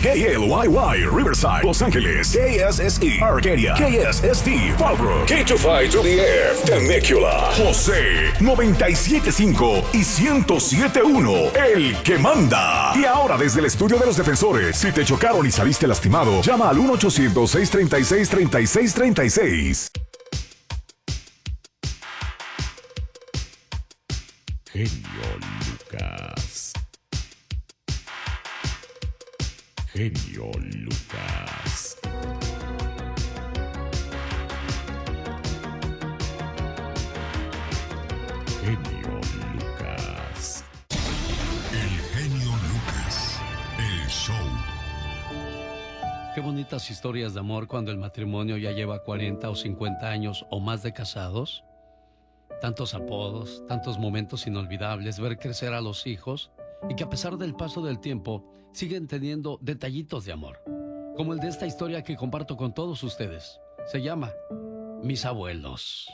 KLYY, Riverside, Los Ángeles. KSSE, Arcadia. KSST, Fallbrook. K252DF, Temecula. José, 97.5 y 107.1, el que manda. Y ahora desde el estudio de los defensores, si te chocaron y saliste lastimado, llama al 1-800-636-3636. Genio Lucas. Genio Lucas. Genio Lucas. El genio Lucas. El show. Qué bonitas historias de amor cuando el matrimonio ya lleva 40 o 50 años o más de casados. Tantos apodos, tantos momentos inolvidables, ver crecer a los hijos y que a pesar del paso del tiempo siguen teniendo detallitos de amor, como el de esta historia que comparto con todos ustedes. Se llama Mis abuelos.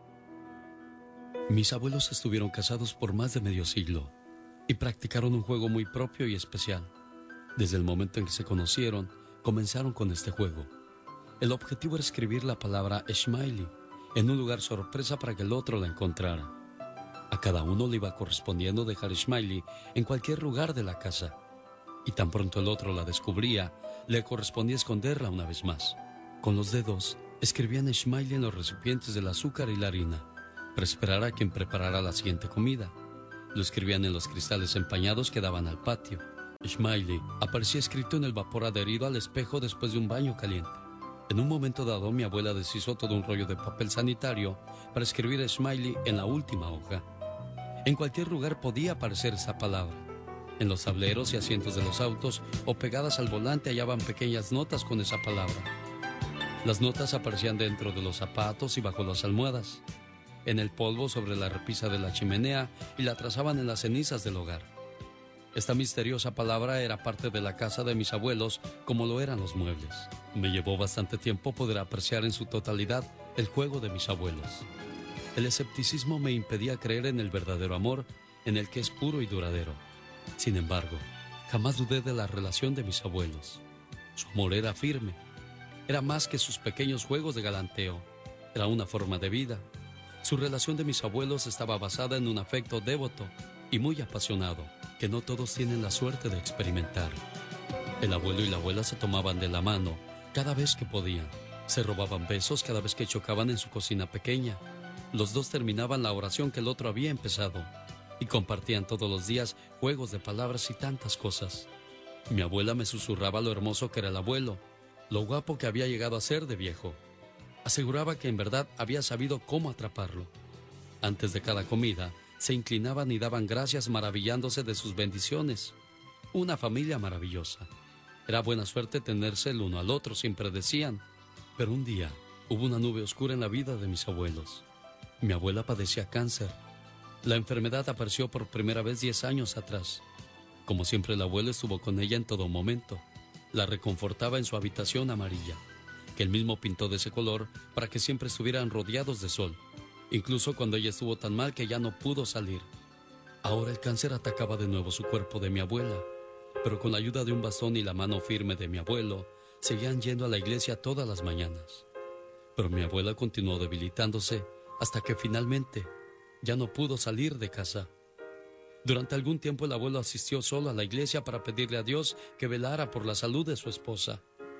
Mis abuelos estuvieron casados por más de medio siglo y practicaron un juego muy propio y especial. Desde el momento en que se conocieron, comenzaron con este juego. El objetivo era escribir la palabra Smiley en un lugar sorpresa para que el otro la encontrara. A cada uno le iba correspondiendo dejar Smiley en cualquier lugar de la casa, y tan pronto el otro la descubría, le correspondía esconderla una vez más. Con los dedos, escribían Smiley en los recipientes del azúcar y la harina, para esperar a quien preparara la siguiente comida. Lo escribían en los cristales empañados que daban al patio. Smiley aparecía escrito en el vapor adherido al espejo después de un baño caliente. En un momento dado, mi abuela deshizo todo un rollo de papel sanitario para escribir Smiley en la última hoja. En cualquier lugar podía aparecer esa palabra. En los tableros y asientos de los autos o pegadas al volante hallaban pequeñas notas con esa palabra. Las notas aparecían dentro de los zapatos y bajo las almohadas, en el polvo sobre la repisa de la chimenea y la trazaban en las cenizas del hogar. Esta misteriosa palabra era parte de la casa de mis abuelos, como lo eran los muebles. Me llevó bastante tiempo poder apreciar en su totalidad el juego de mis abuelos. El escepticismo me impedía creer en el verdadero amor, en el que es puro y duradero. Sin embargo, jamás dudé de la relación de mis abuelos. Su amor era firme. Era más que sus pequeños juegos de galanteo. Era una forma de vida. Su relación de mis abuelos estaba basada en un afecto devoto y muy apasionado, que no todos tienen la suerte de experimentar. El abuelo y la abuela se tomaban de la mano cada vez que podían. Se robaban besos cada vez que chocaban en su cocina pequeña. Los dos terminaban la oración que el otro había empezado y compartían todos los días juegos de palabras y tantas cosas. Mi abuela me susurraba lo hermoso que era el abuelo, lo guapo que había llegado a ser de viejo. Aseguraba que en verdad había sabido cómo atraparlo. Antes de cada comida, se inclinaban y daban gracias maravillándose de sus bendiciones. Una familia maravillosa. Era buena suerte tenerse el uno al otro, siempre decían. Pero un día hubo una nube oscura en la vida de mis abuelos. Mi abuela padecía cáncer. La enfermedad apareció por primera vez 10 años atrás. Como siempre, el abuelo estuvo con ella en todo momento. La reconfortaba en su habitación amarilla, que él mismo pintó de ese color para que siempre estuvieran rodeados de sol, incluso cuando ella estuvo tan mal que ya no pudo salir. Ahora el cáncer atacaba de nuevo su cuerpo de mi abuela, pero con la ayuda de un bastón y la mano firme de mi abuelo, seguían yendo a la iglesia todas las mañanas. Pero mi abuela continuó debilitándose hasta que finalmente ya no pudo salir de casa. Durante algún tiempo el abuelo asistió solo a la iglesia para pedirle a Dios que velara por la salud de su esposa.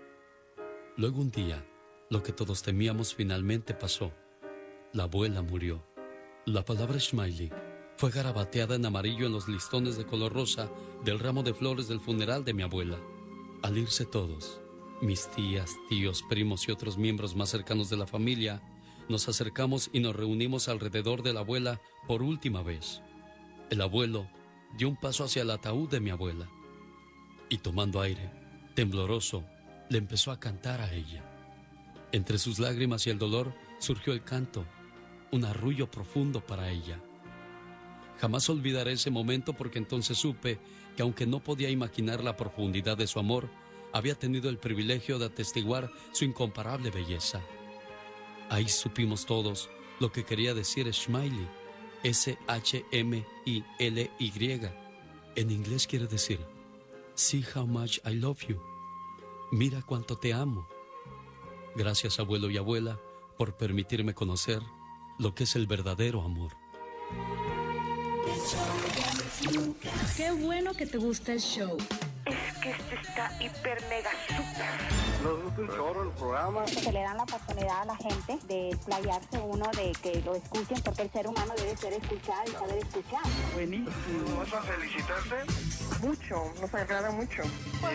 Luego un día, lo que todos temíamos finalmente pasó. La abuela murió. La palabra Smiley fue garabateada en amarillo en los listones de color rosa del ramo de flores del funeral de mi abuela. Al irse todos, mis tías, tíos, primos y otros miembros más cercanos de la familia, nos acercamos y nos reunimos alrededor de la abuela por última vez. El abuelo dio un paso hacia el ataúd de mi abuela y, tomando aire, tembloroso, le empezó a cantar a ella. Entre sus lágrimas y el dolor surgió el canto, un arrullo profundo para ella. Jamás olvidaré ese momento porque entonces supe que aunque no podía imaginar la profundidad de su amor, había tenido el privilegio de atestiguar su incomparable belleza. Ahí supimos todos lo que quería decir Smiley, S-H-M-I-L-Y. En inglés quiere decir, See how much I love you. Mira cuánto te amo. Gracias, abuelo y abuela, por permitirme conocer lo que es el verdadero amor. Qué bueno que te gusta el show. Es que este está hiper mega super. Nos gusta un chorro el programa. Se le dan la oportunidad a la gente de explayarse uno, de que lo escuchen, porque el ser humano debe ser escuchado y saber escuchar. Buenísimo. ¿Vas a felicitarte? Mucho, nos agrada mucho.